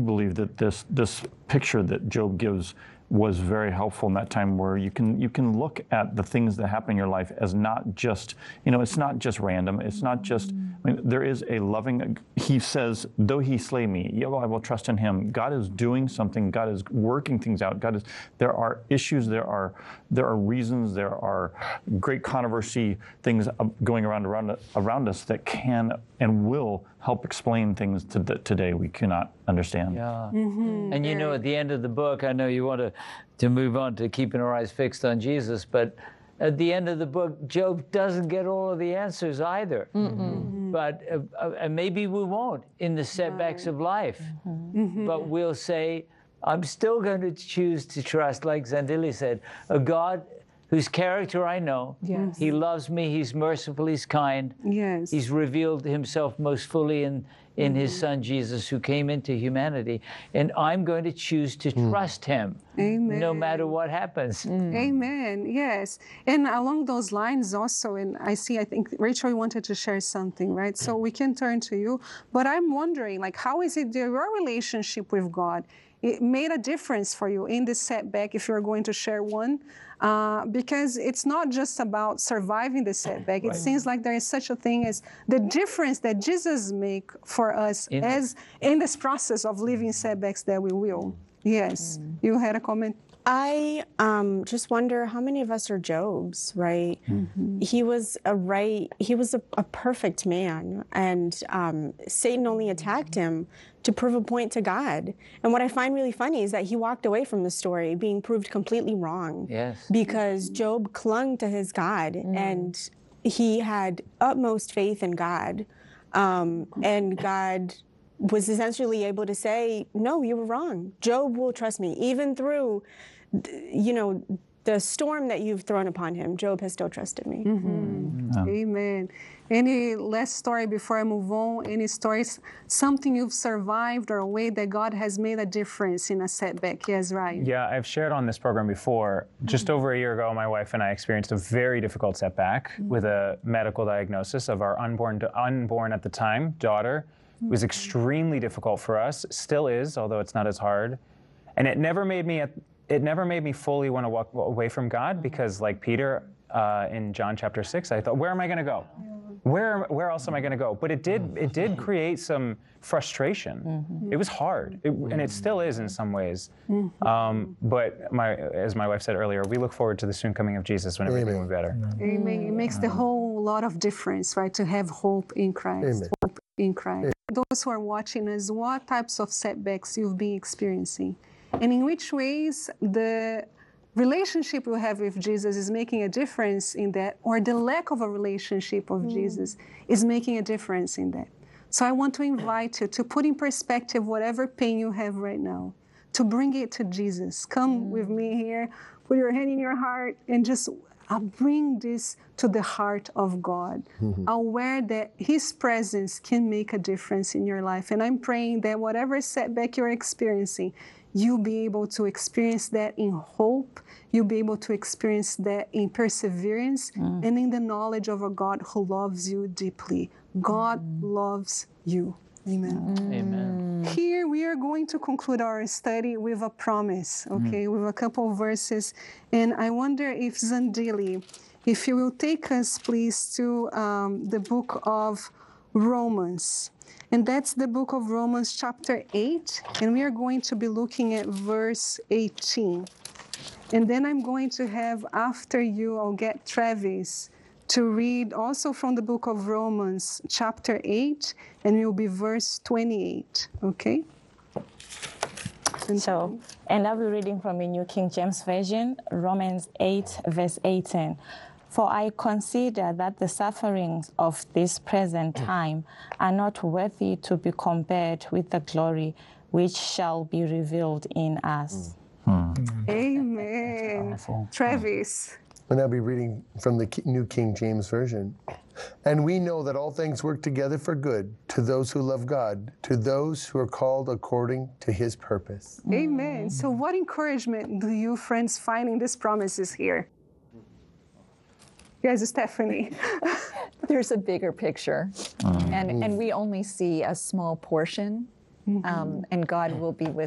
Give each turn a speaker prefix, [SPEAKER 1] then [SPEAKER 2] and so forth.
[SPEAKER 1] believe that this picture that Job gives was very helpful in that time, where you can look at the things that happen in your life as not just, it's not just random. It's not just, there is a loving, he says, though he slay me, yet I will trust in him. God is doing something. God is working things out. There are issues, there are reasons, there are great controversy, things going around us that can and will help explain things today we cannot understand.
[SPEAKER 2] Yeah. And at the end of the book, I know you want to move on to keeping our eyes fixed on Jesus, but at the end of the book, Job doesn't get all of the answers either. But maybe we won't in the setbacks of life. But we'll say, I'm still going to choose to trust, like Zandili said, a God whose character I know.
[SPEAKER 3] Yes.
[SPEAKER 2] He loves me, he's merciful, he's kind.
[SPEAKER 3] Yes.
[SPEAKER 2] He's revealed himself most fully in his son Jesus, who came into humanity. And I'm going to choose to trust him.
[SPEAKER 3] Amen.
[SPEAKER 2] No matter what happens.
[SPEAKER 3] Amen. Yes. And along those lines also, and I think Rachel wanted to share something, right? So we can turn to you. But I'm wondering, how is it your relationship with God? It made a difference for you in this setback, if you're going to share one, because it's not just about surviving the setback. It seems like there is such a thing as the difference that Jesus make for us as in this process of living setbacks that we will. Yes. You had a comment?
[SPEAKER 4] I just wonder how many of us are Jobs, right? He was a perfect man, and Satan only attacked him to prove a point to God. And what I find really funny is that he walked away from the story being proved completely wrong.
[SPEAKER 2] Yes.
[SPEAKER 4] Because Job clung to his God, and he had utmost faith in God, and God was essentially able to say, no, you were wrong. Job will trust me. Even through, the storm that you've thrown upon him, Job has still trusted me.
[SPEAKER 3] Amen. Any last story before I move on? Any stories, something you've survived or a way that God has made a difference in a setback? Yes, Ryan.
[SPEAKER 5] Yeah, I've shared on this program before. Just over a year ago, my wife and I experienced a very difficult setback with a medical diagnosis of our unborn at the time daughter. It was extremely difficult for us, still is, although it's not as hard. And it never made me fully want to walk away from God, because like Peter in John chapter 6, I thought, where am I going to go? Where else am I going to go? But it did create some frustration. It was hard, and it still is in some ways. But as my wife said earlier, we look forward to the soon coming of Jesus when everything will be better.
[SPEAKER 3] Amen. It makes the whole lot of difference, right? To have hope in Christ.
[SPEAKER 6] Amen.
[SPEAKER 3] Hope in Christ. Those who are watching us, what types of setbacks you've been experiencing, and in which ways the relationship you have with Jesus is making a difference in that, or the lack of a relationship of Jesus is making a difference in that. So I want to invite you to put in perspective whatever pain you have right now, to bring it to Jesus. Come with me here, put your hand in your heart, and just bring this to the heart of God, aware that His presence can make a difference in your life. And I'm praying that whatever setback you're experiencing, you'll be able to experience that in hope. You'll be able to experience that in perseverance and in the knowledge of a God who loves you deeply. God loves you. Amen.
[SPEAKER 2] Amen.
[SPEAKER 3] Here we are going to conclude our study with a promise, okay, with a couple of verses. And I wonder if Zandili, if you will take us, please, to the book of Romans. And that's the book of Romans chapter 8. And we are going to be looking at verse 18. And then I'm going to have, after you, I'll get Travis to read also from the book of Romans chapter 8, and it will be verse 28, okay?
[SPEAKER 7] And I'll be reading from the New King James Version, Romans 8, verse 18. For I consider that the sufferings of this present time are not worthy to be compared with the glory which shall be revealed in us.
[SPEAKER 3] Amen. Travis.
[SPEAKER 6] And I'll be reading from the New King James Version. And we know that all things work together for good to those who love God, to those who are called according to His purpose.
[SPEAKER 3] Amen. So what encouragement do you, friends, find in these promises here? Yes, Stephanie.
[SPEAKER 8] There's a bigger picture, and we only see a small portion and God will be with